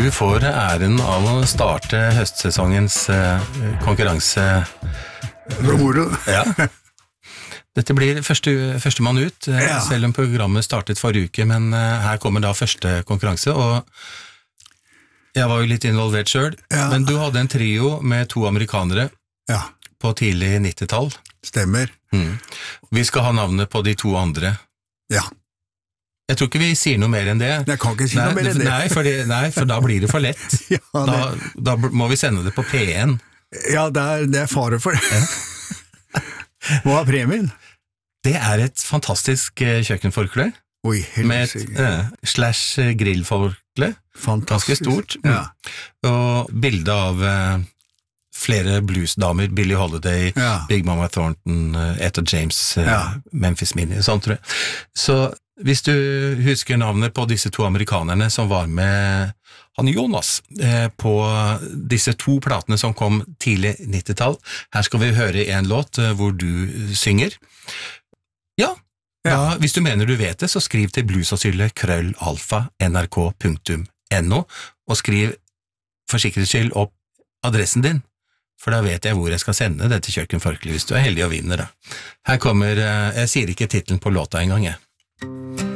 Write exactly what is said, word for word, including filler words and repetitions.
Du får æren av å starte høstsesongens uh, konkurranse. Moro. Ja. Dette blir første, første mann ut, uh, ja. Selv om programmet startet forrige uke, men uh, her kommer da første konkurranse, og jeg var jo litt involvert selv, ja. Men du hadde en trio med to amerikanere ja. På tidlig nittitall. Stemmer. Mm. Vi skal ha navnet på de to andre. Ja. Jeg tror ikke vi sier noe mer enn det. Jeg kan ikke si nei, noe mer enn det. Nei for, det, nei, for da blir det for lett. ja, det... Da, da må vi sende det på P en. Ja, det er, det er fare for det. Ja. Hva er premien? Det er et fantastisk uh, kjøkkenforkle. Oi, med et uh, slash grillforkle. Fantastisk. Ganske stort. Ja. Og bilde av uh, flere bluesdamer, Billie Holiday, ja. Big Mama Thornton, uh, Etta James, uh, ja. Memphis Minnie, sånn tror jeg. Så hvis du husker navnet på disse to amerikanerne som var med han Jonas eh, på disse to platene som kom tidlig nittitall, her skal vi høre en låt eh, hvor du synger. Ja, ja. Da, hvis du mener du vet det, så skriv til bluesasylet krøllalfa nrk punktum no og skriv for sikkerhets skyld opp adressen din, for da vet jeg hvor jeg skal sende dette kjøkkenforkle hvis du er heldig og vinner. Da. Her kommer, eh, jeg sier ikke titlen på låta engang, jeg.